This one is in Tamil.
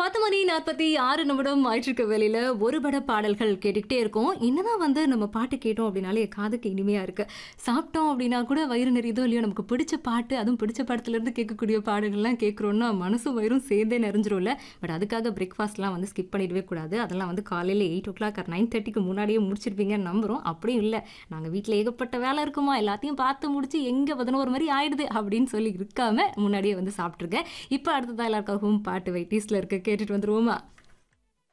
10 மணி 46 நிமிடம் ஆயிட்டிருக்க வேளையில ஒரு பட பாடல்கள் கேட்டுக்கிட்டே இருக்கோம். என்னதான் வந்து நம்ம பாட்டு கேட்டோம் அப்படின்னாலே காதுக்கு இனிமையா இருக்கு. சாப்பிட்டோம் அப்படின்னா கூட வயிறு நிறையுதோ இல்லையோ நமக்கு பிடிச்ச பாட்டு, அதுவும் பிடிச்ச படத்துலேருந்து கேட்கக்கூடிய பாடல்கள்லாம் கேட்குறோம்னா மனசும் வயிறும் சேர்ந்தே நிறைஞ்சிரும்ல. பட் அதுக்காக பிரேக்ஃபாஸ்ட்லாம் வந்து ஸ்கிப் பண்ணிடவே கூடாது. அதெல்லாம் வந்து காலையில 8:00 ஆர் 9:30க்கு முன்னாடியே முடிச்சிருப்பீங்கன்னு நம்புறோம். அப்படியும் இல்ல, நாங்க வீட்ல ஏகப்பட்ட வேலை இருக்குமா, எல்லாத்தையும் பார்த்து முடிச்சு எங்க 11 மாரி ஆயிடுது அப்படின்னு சொல்லி இருக்காம முன்னாடியே வந்து சாப்பிட்டுருங்க. இப்ப அடுத்ததா எல்லாருக்காகவும் பாட்டு வெயிட்டிஸ்ல இருக்கு. கேட்டுட்டு வந்துருவோமா?